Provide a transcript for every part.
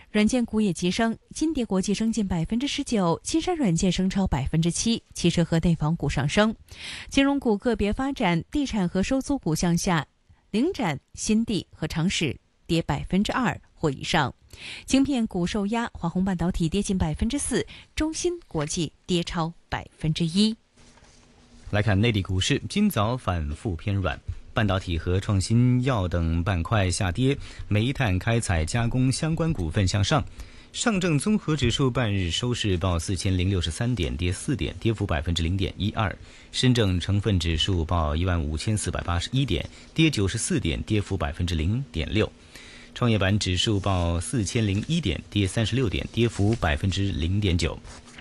软件股也急升，金蝶国际升近19%，金山软件升超7%，汽车和内房股上升。金融股个别发展，地产和收租股向下，领展、新地和长实跌2%或以上。晶片股受压，华虹半导体跌近4%，中芯国际跌超1%。 来看内地股市，今早反复偏软，半导体和创新药等板块下跌，煤炭开采加工相关股份向上。上证综合指数半日收市报4063点，跌4点，跌幅0.12%。深证成分指数报15481点，跌94点，跌幅0.6%。创业板指数报4001点，跌36点，跌幅0.9%。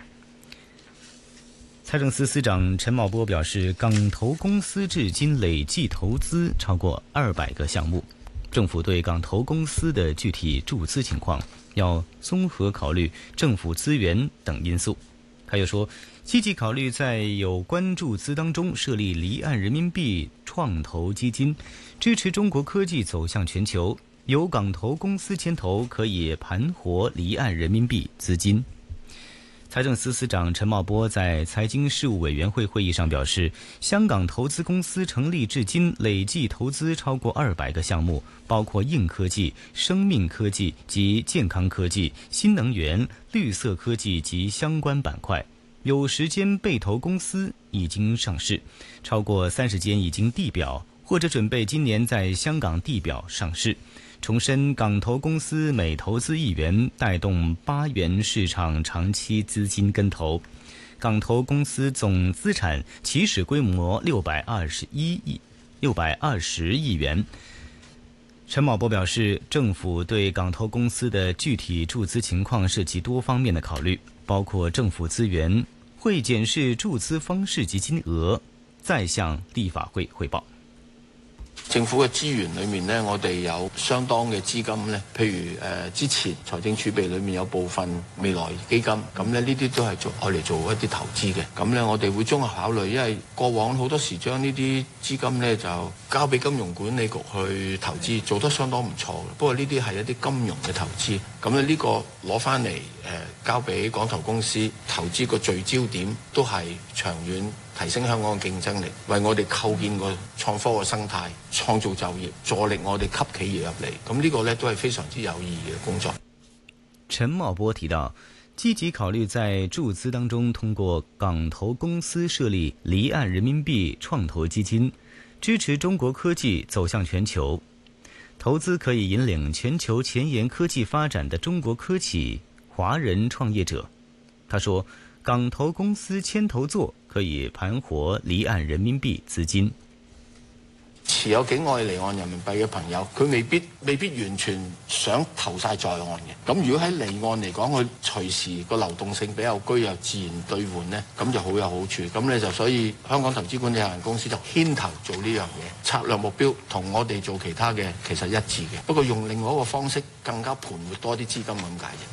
财政司司长陈茂波表示，港投公司至今累计投资超过200个项目，政府对港投公司的具体注资情况要综合考虑政府资源等因素。他又说，积极考虑在有关注资当中设立离岸人民币创投基金，支持中国科技走向全球，由港投公司牵头可以盘活离岸人民币资金。财政司司长陈茂波在财经事务委员会会议上表示，香港投资公司成立至今累计投资超过200个项目，包括硬科技、生命科技及健康科技、新能源、绿色科技及相关板块。有10间被投公司已经上市，超过30间已经地表或者准备今年在香港地表上市。重申港投公司每投资1元带动8元市场长期资金跟投，港投公司总资产起始规模620亿元。陈茂波表示，政府对港投公司的具体注资情况涉及多方面的考虑，包括政府资源，会检视注资方式及金额，再向立法會匯報。 政府嘅資源裏面呢，我哋有相當嘅資金呢，譬如之前財政儲備裏面有部分未來基金，咁呢啲都係愛嚟做一啲投資嘅。咁呢，我哋會綜合考慮，因為過往好多時將呢啲資金呢就交俾金融管理局去投資，做得相當唔錯嘅。不過呢啲係一啲金融嘅投資，咁呢個攞翻嚟交俾港投公司投資個聚焦點都係長遠提升香港嘅競爭力，為我哋構建個創科嘅生態，創造就業，助力我哋吸企業入嚟。咁呢個呢都係非常之有意義嘅工作。 陳茂波提到，積極考慮在注資當中通過港投公司設立離岸人民幣創投基金，支持中國科技走向全球，投資可以引領全球前沿科技發展的中國科技華人創業者。他說，港投公司牽頭做可以盤活離岸人民幣資金。 持有境外離岸人民幣嘅朋友，佢未必完全想投晒在岸嘅。咁如果喺離岸嚟講，佢隨時個流動性比較居，又自然兌換呢，咁就好有好處。咁呢就所以香港投資管理有限公司就牽頭做呢樣嘢，策略目標同我哋做其他嘅其實一致嘅，不過用另外一個方式更加盤活多啲資金咁解啫。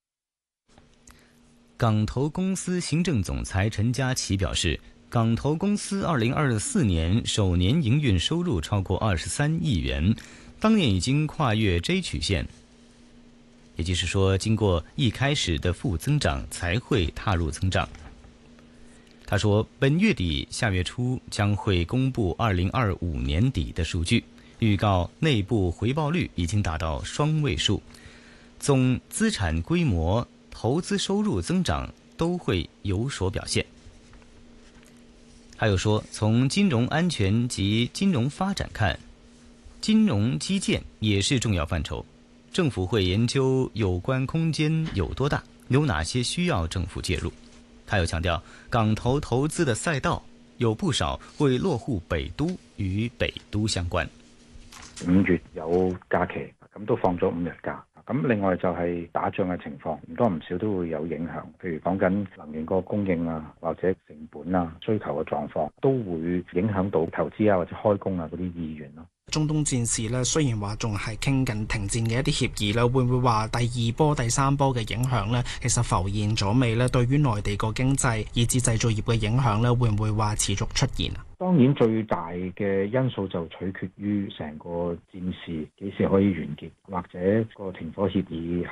港投公司行政總裁陳家琪表示，港投公司2024年首年營運收入超過23億元，當年已經跨越 J 曲線，也就是說，經過一開始的負增長才會踏入增長。他說，本月底下月初將會公布2025年底的數據，預告內部回報率已經達到雙位數，總資產規模、投資收入增長都會有所表現。還有說，從金融安全及金融發展看，金融基建也是重要範疇，政府會研究有關空間有多大，有哪些需要政府介入。他又強調，港投投資的賽道有不少會落戶北都，與北都相關。 5月有假期，咁都放咗5日假。咁另外就係打仗嘅情況，唔多唔少都會有影響。譬如講緊能源個供應啊，或者成本啊、需求嘅狀況，都會影響到投資啊或者開工啊嗰啲意願咯。 中東戰事呢，雖然話仲係傾緊停戰嘅一啲協議啦，會唔會話第2波、第3波嘅影響呢？其實浮現咗未呢？對於內地個經濟以至製造業嘅影響呢，會唔會話持續出現啊？ 當然最大嘅因素就取決於成個戰事幾時可以完結，或者個停火協議